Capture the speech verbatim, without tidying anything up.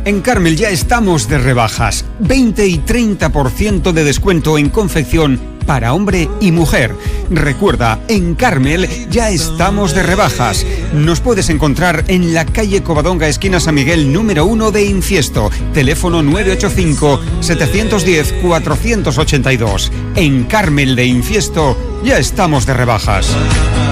En Carmel ya estamos de rebajas. veinte y treinta por ciento de descuento en confección para hombre y mujer. Recuerda, en Carmel ya estamos de rebajas. Nos puedes encontrar en la calle Covadonga, esquina San Miguel, número uno de Infiesto. Teléfono nueve ocho cinco, siete uno cero, cuatro ocho dos. En Carmel de Infiesto ya estamos de rebajas.